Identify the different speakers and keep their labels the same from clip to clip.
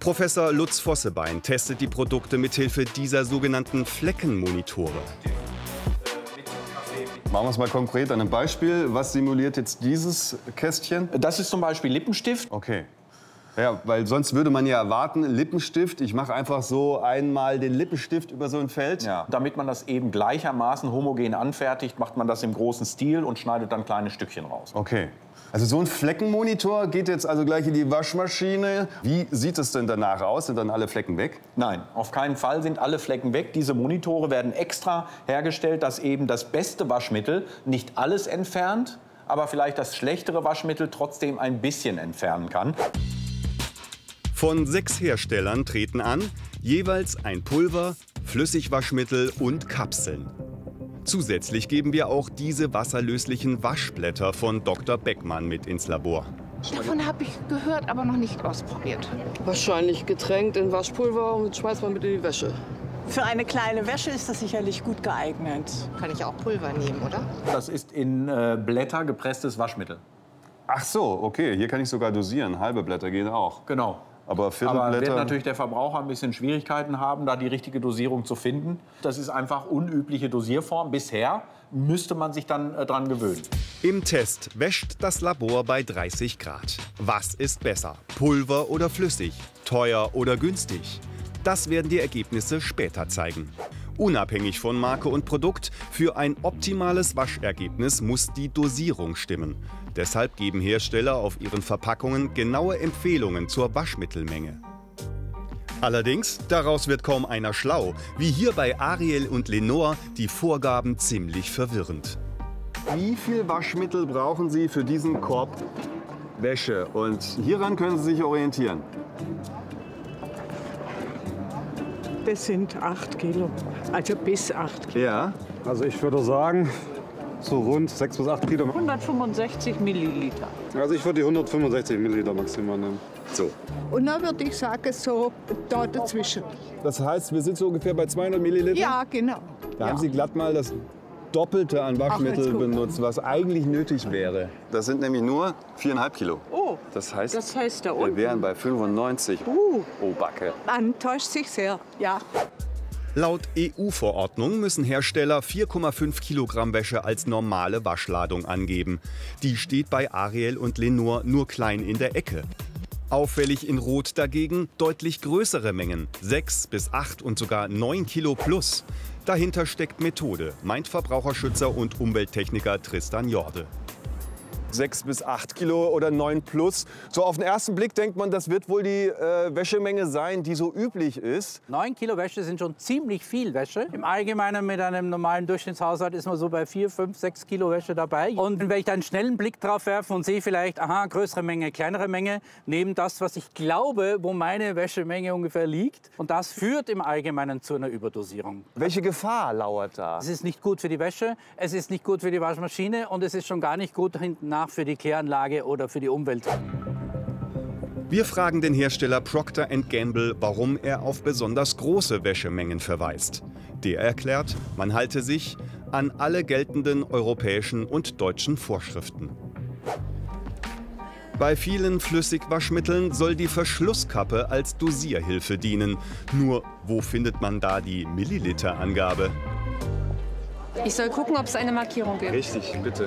Speaker 1: Professor Lutz Vossebein testet die Produkte mithilfe dieser sogenannten Fleckenmonitore.
Speaker 2: Machen wir es mal konkret an einem Beispiel. Was simuliert jetzt dieses Kästchen?
Speaker 3: Das ist zum Beispiel Lippenstift.
Speaker 2: Okay. Ja, weil sonst würde man ja erwarten, Lippenstift, ich mache einfach so einmal den Lippenstift über so ein Feld.
Speaker 3: Ja. Damit man das eben gleichermaßen homogen anfertigt, macht man das im großen Stil und schneidet dann kleine Stückchen raus.
Speaker 2: Okay. Also so ein Fleckenmonitor geht jetzt also gleich in die Waschmaschine. Wie sieht es denn danach aus? Sind dann alle Flecken weg?
Speaker 3: Nein, auf keinen Fall sind alle Flecken weg. Diese Monitore werden extra hergestellt, dass eben das beste Waschmittel nicht alles entfernt, aber vielleicht das schlechtere Waschmittel trotzdem ein bisschen entfernen kann.
Speaker 1: Von 6 Herstellern treten an, jeweils ein Pulver, Flüssigwaschmittel und Kapseln. Zusätzlich geben wir auch diese wasserlöslichen Waschblätter von Dr. Beckmann mit ins Labor.
Speaker 4: Davon habe ich gehört, aber noch nicht ausprobiert.
Speaker 5: Wahrscheinlich getränkt in Waschpulver und schmeißt man mit in die Wäsche.
Speaker 6: Für eine kleine Wäsche ist das sicherlich gut geeignet.
Speaker 4: Kann ich auch Pulver nehmen, oder?
Speaker 3: Das ist in Blätter gepresstes Waschmittel.
Speaker 2: Ach so, okay. Hier kann ich sogar dosieren. Halbe Blätter gehen auch.
Speaker 3: Genau.
Speaker 2: Aber
Speaker 3: wird natürlich der Verbraucher ein bisschen Schwierigkeiten haben, da die richtige Dosierung zu finden. Das ist einfach unübliche Dosierform. Bisher müsste man sich dann dran gewöhnen.
Speaker 1: Im Test wäscht das Labor bei 30 Grad. Was ist besser, Pulver oder flüssig, teuer oder günstig? Das werden die Ergebnisse später zeigen. Unabhängig von Marke und Produkt, für ein optimales Waschergebnis muss die Dosierung stimmen. Deshalb geben Hersteller auf ihren Verpackungen genaue Empfehlungen zur Waschmittelmenge. Allerdings, daraus wird kaum einer schlau. Wie hier bei Ariel und Lenor, die Vorgaben ziemlich verwirrend.
Speaker 2: Wie viel Waschmittel brauchen Sie für diesen Korb Wäsche? Und hieran können Sie sich orientieren.
Speaker 6: Das sind 8 Kilo, also bis 8 Kilo.
Speaker 2: Ja.
Speaker 7: Also ich würde sagen, so rund 6 bis 8 Liter.
Speaker 6: 165 Milliliter.
Speaker 7: Also ich würde die 165 Milliliter maximal nehmen.
Speaker 2: So.
Speaker 8: Und dann würde ich sagen, so da dazwischen.
Speaker 2: Das heißt, wir sind so ungefähr bei 200 Milliliter?
Speaker 8: Ja, genau.
Speaker 2: Da haben Sie glatt mal das Doppelte an Waschmittel benutzt, was eigentlich nötig wäre. Das sind nämlich nur 4,5 Kilo.
Speaker 6: Oh,
Speaker 2: das heißt
Speaker 6: da
Speaker 2: wir
Speaker 6: unten.
Speaker 2: wären bei 95. Oh, Backe.
Speaker 8: Man täuscht sich sehr, ja.
Speaker 1: Laut EU-Verordnung müssen Hersteller 4,5 Kilogramm Wäsche als normale Waschladung angeben. Die steht bei Ariel und Lenor nur klein in der Ecke. Auffällig in Rot dagegen deutlich größere Mengen, 6 bis 8 und sogar 9 Kilo plus. Dahinter steckt Methode, meint Verbraucherschützer und Umwelttechniker Tristan Jorde.
Speaker 2: 6 bis 8 Kilo oder 9 plus. So auf den ersten Blick denkt man, das wird wohl die Wäschemenge sein, die so üblich ist.
Speaker 9: 9 Kilo Wäsche sind schon ziemlich viel Wäsche. Im Allgemeinen mit einem normalen Durchschnittshaushalt ist man so bei 4, 5, 6 Kilo Wäsche dabei. Und wenn ich da einen schnellen Blick drauf werfe und sehe vielleicht, aha, größere Menge, kleinere Menge, neben das, was ich glaube, wo meine Wäschemenge ungefähr liegt. Und das führt im Allgemeinen zu einer Überdosierung.
Speaker 2: Welche Gefahr lauert da?
Speaker 9: Es ist nicht gut für die Wäsche, es ist nicht gut für die Waschmaschine und es ist schon gar nicht gut hinten für die Kläranlage oder für die Umwelt.
Speaker 1: Wir fragen den Hersteller Procter & Gamble, warum er auf besonders große Wäschemengen verweist. Der erklärt, man halte sich an alle geltenden europäischen und deutschen Vorschriften. Bei vielen Flüssigwaschmitteln soll die Verschlusskappe als Dosierhilfe dienen. Nur, wo findet man da die Milliliterangabe?
Speaker 10: Ich soll gucken, ob es eine Markierung gibt.
Speaker 2: Richtig, bitte.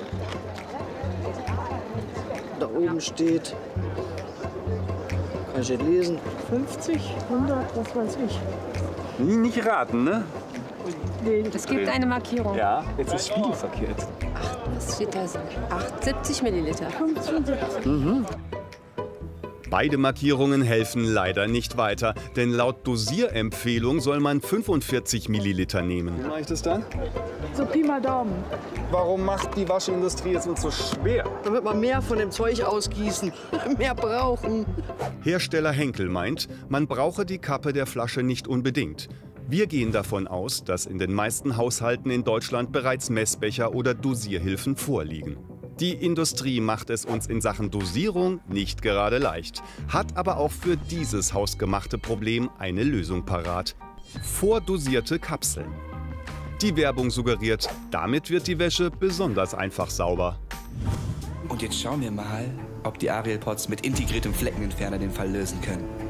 Speaker 5: Da oben steht, kann ich nicht lesen,
Speaker 6: 50, 100, was weiß ich.
Speaker 2: Nicht raten, ne?
Speaker 10: Es gibt eine Markierung.
Speaker 2: Ja, jetzt ist spiegelverkehrt.
Speaker 10: Was steht da? 70 Milliliter.
Speaker 6: 75.
Speaker 1: Mhm. Beide Markierungen helfen leider nicht weiter, denn laut Dosierempfehlung soll man 45 Milliliter nehmen.
Speaker 2: Wie mache ich das dann?
Speaker 6: So Pi mal Daumen.
Speaker 2: Warum macht die Waschindustrie es uns so schwer?
Speaker 5: damit wir mehr von dem Zeug ausgießen, mehr brauchen.
Speaker 1: Hersteller Henkel meint, man brauche die Kappe der Flasche nicht unbedingt. Wir gehen davon aus, dass in den meisten Haushalten in Deutschland bereits Messbecher oder Dosierhilfen vorliegen. Die Industrie macht es uns in Sachen Dosierung nicht gerade leicht, hat aber auch für dieses hausgemachte Problem eine Lösung parat: vordosierte Kapseln. Die Werbung suggeriert, damit wird die Wäsche besonders einfach sauber.
Speaker 11: Und jetzt schauen wir mal, ob die Ariel Pods mit integriertem Fleckenentferner den Fall lösen können.